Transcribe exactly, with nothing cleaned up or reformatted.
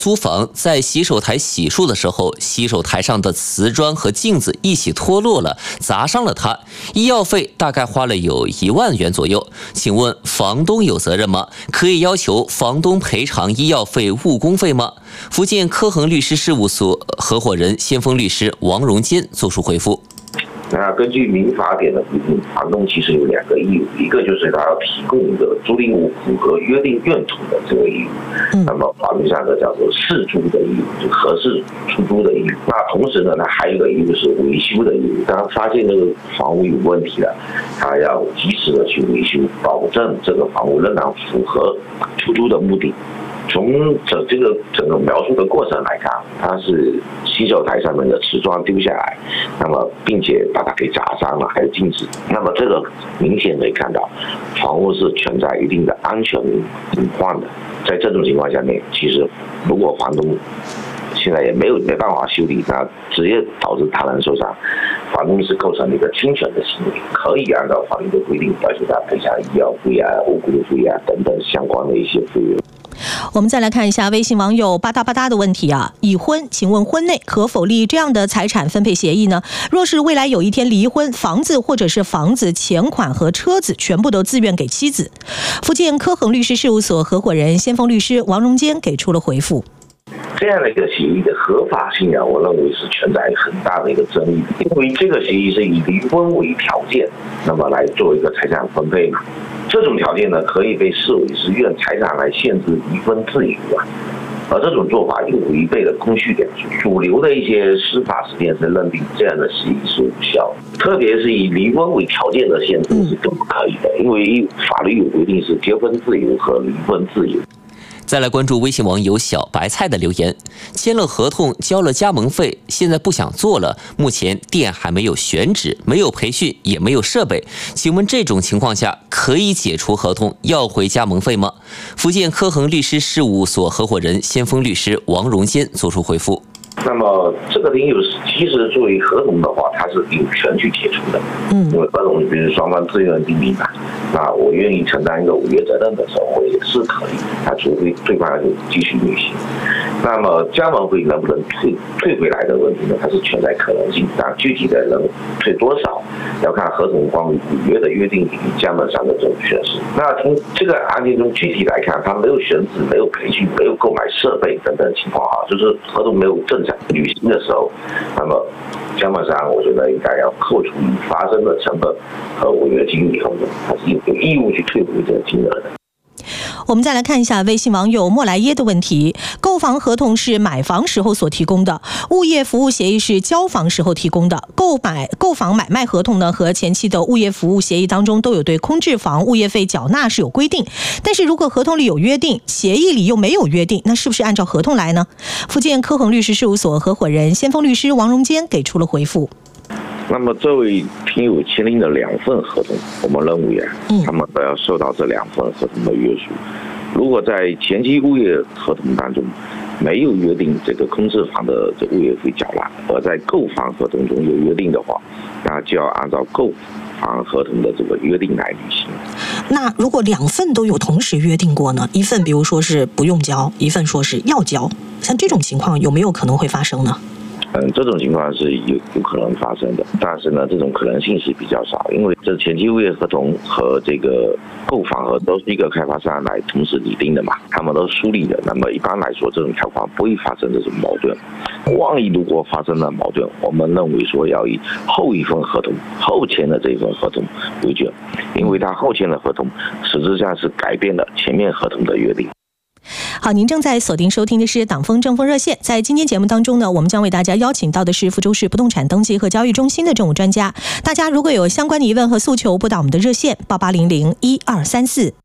租房在洗手台洗漱的时候，洗手台上的瓷砖和镜子一起脱落了，砸伤了他，医药费大概花了有一万元左右。请问房东有责任吗？可以要求房东赔偿医药费、误工费吗？福建科恒律师事务所合伙人、先锋律师王荣坚作出回复。 那根据民法典的规定，房东其实有两个义务，一个就是他要提供一个租赁物符合约定用途的这个义务，那么法律上的叫做适租的义务，就合适出租的义务。那同时呢，他还有一个义务是维修的义务，当发现这个房屋有问题了，他要及时的去维修，保证这个房屋仍然符合出租的目的。从整这个整个描述的过程来看，它是洗手台上面的瓷砖丢下来，那么并且把它给砸伤了，还有镜子。那么这个明显可以看到，房屋是存在一定的安全隐患的。在这种情况下面，其实如果房东现在也没有没办法修理，那直接导致他人受伤，房东是构成了一个侵权的行为，可以按照法律的规定要求他赔偿医药费啊、误工费啊等等相关的一些费用。 我们再来看一下微信网友吧嗒吧嗒的问题啊，已婚，请问婚内可否立这样的财产分配协议呢？若是未来有一天离婚，房子或者是房子、钱款和车子全部都自愿给妻子。福建科恒律师事务所合伙人、先锋律师王荣坚给出了回复。 这样的一个协议的合法性啊，我认为是存在很大的一个争议，因为这个协议是以离婚为条件，那么来做一个财产分配嘛。这种条件呢，可以被视为是用财产来限制离婚自由啊，而这种做法又违背了公序良俗。主流的一些司法实践是认定这样的协议是无效，特别是以离婚为条件的限制是更不可以的，因为法律有规定是结婚自由和离婚自由。 再来关注微信网友小白菜的留言，签了合同，交了加盟费，现在不想做了，目前店还没有选址，没有培训，也没有设备，请问这种情况下可以解除合同，要回加盟费吗？福建科恒律师事务所合伙人、先锋律师王荣坚作出回复。 那么这个领有其实作为合同的话，它是有权去解除的。嗯，因为合同比如双方自愿订立嘛，那我愿意承担一个违约责任的时候，我也是可以，他除非对方就继续履行。那么加盟费能不能退退回来的问题呢？它是存在可能性，但具体的能退多少，要看合同方与约的约定与加盟商的这种宣示。那从这个案件中具体来看，他没有选址、没有培训、没有购买设备等等情况啊，就是合同没有正常履行的时候，那么加盟商我觉得应该要扣除已发生的成本和违约金以后呢，他是有义务去退回这个金额的。 我们再来看一下微信网友莫来耶的问题，购房合同是买房时候所提供的，物业服务协议是交房时候提供的，购买购房买卖合同呢和前期的物业服务协议当中都有对空置房物业费缴纳是有规定，但是如果合同里有约定，协议里又没有约定，那是不是按照合同来呢？福建科恒律师事务所合伙人、先锋律师王荣坚给出了回复。 那么这位听友签订的两份合同，我们认为啊，他们都要受到这两份合同的约束。如果在前期物业合同当中没有约定这个空置房的这物业费缴纳，而在购房合同中有约定的话，那就要按照购房合同的这个约定来履行。 那如果两份都有同时约定过呢？一份比如说是不用交，一份说是要交，像这种情况有没有可能会发生呢？ 嗯，这种情况是有有可能发生的，但是呢，这种可能性是比较少，因为这前期物业合同和这个购房合都是一个开发商来同时拟定的嘛，他们都梳理的。那么一般来说，这种条款不会发生这种矛盾。万一如果发生了矛盾，我们认为说要以后一份合同、后签的这一份合同为准，因为他后签的合同实质上是改变了前面合同的约定。 好，您正在锁定收听的是党风正风热线。在今天节目当中呢，我们将为大家邀请到的是福州市不动产登记和交易中心的政务专家。大家如果有相关的疑问和诉求，拨打我们的热线八八零零一二三四